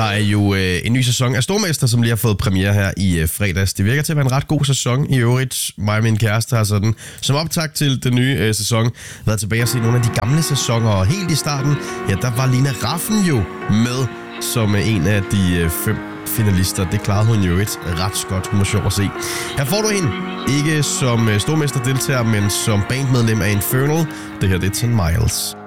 Der er jo en ny sæson af Stormester, som lige har fået premiere her i fredags. Det virker til at være en ret god sæson i øvrigt. Mig og min kæreste har sådan, som optakt til den nye sæson, været tilbage og se nogle af de gamle sæsoner. Og helt i starten, ja, der var Lina Rafn jo med som en af de 5 finalister. Det klarede hun jo et ret godt. Hun var sjov at se. Her får du hende. Ikke som stormesterdeltager, men som bandmedlem af Infernal. Det her, det er 10 Miles.